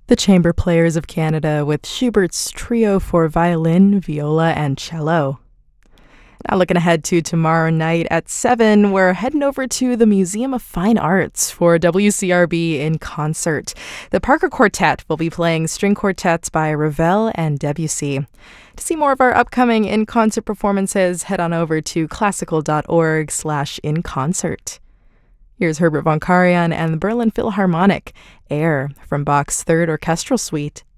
The Chamber Players of Canada with Schubert's Trio for Violin, Viola, and Cello. Now, looking ahead to tomorrow night at 7, we're heading over to the Museum of Fine Arts for WCRB in concert. The Parker Quartet will be playing string quartets by Ravel and Debussy. To see more of our upcoming in-concert performances, head on over to classical.org/inconcert. Here's Herbert von Karajan and the Berlin Philharmonic, Air, from Bach's Third Orchestral Suite.